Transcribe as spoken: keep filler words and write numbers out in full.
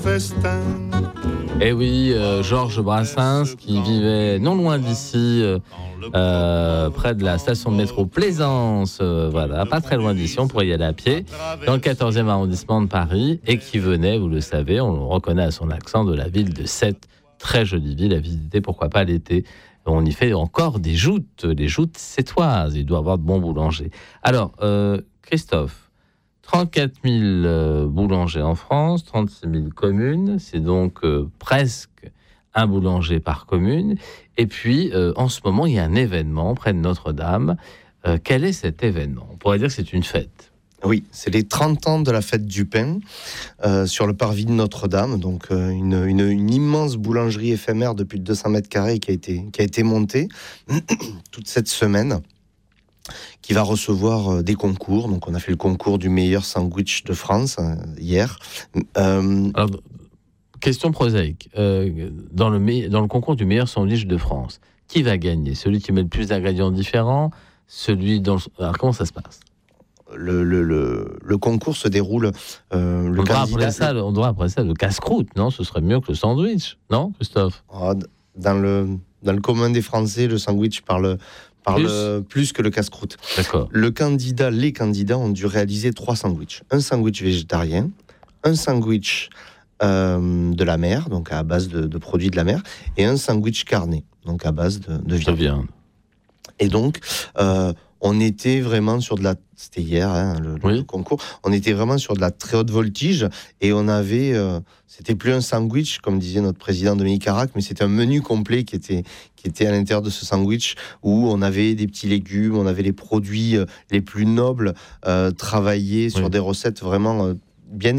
Eh oui, euh, Georges Brassens, qui vivait non loin d'ici, euh, euh, près de la station de métro Plaisance, euh, voilà, pas très loin d'ici, on pourrait y aller à pied, dans le quatorzième arrondissement de Paris, et qui venait, vous le savez, on le reconnaît à son accent, de la ville de Sète, très jolie ville à visiter, pourquoi pas l'été. On y fait encore des joutes, des joutes sétoises, il doit y avoir de bons boulangers. Alors, euh, Christophe, trente-quatre mille euh, boulangers en France, trente-six mille communes, c'est donc euh, presque un boulanger par commune. Et puis, euh, en ce moment, il y a un événement près de Notre-Dame. Euh, quel est cet événement ? On pourrait dire que c'est une fête. Oui, c'est les trente ans de la fête du pain euh, sur le parvis de Notre-Dame. Donc, euh, une, une, une immense boulangerie éphémère de plus de deux cents mètres carrés qui a été, qui a été montée toute cette semaine, qui va recevoir des concours. Donc, on a fait le concours du meilleur sandwich de France euh, hier. Euh, Alors, question prosaïque. Euh, dans, le me- dans le concours du meilleur sandwich de France, qui va gagner ? Celui qui met le plus d'ingrédients différents ? Celui dans le... Alors, comment ça se passe ? le, le, le, le concours se déroule. Euh, le on, doit candidat, après ça, on doit après ça le casse-croûte, non ? Ce serait mieux que le sandwich, non, Christophe ? Oh, dans, le, dans le commun des Français, le sandwich parle, parle plus. plus que le casse-croûte. D'accord. Le candidat, les candidats ont dû réaliser trois sandwichs. Un sandwich végétarien, un sandwich euh, de la mer, donc à base de, de produits de la mer, et un sandwich carné, donc à base de, de viande. viande. Et donc, euh, on était vraiment sur de la... C'était hier, hein, le, oui. le concours. On était vraiment sur de la très haute voltige. Et on avait... Euh, c'était plus un sandwich, comme disait notre président Dominique Carac, mais c'était un menu complet qui était, qui était à l'intérieur de ce sandwich, où on avait des petits légumes, on avait les produits euh, les plus nobles, euh, travaillés oui. sur des recettes vraiment... Euh, bien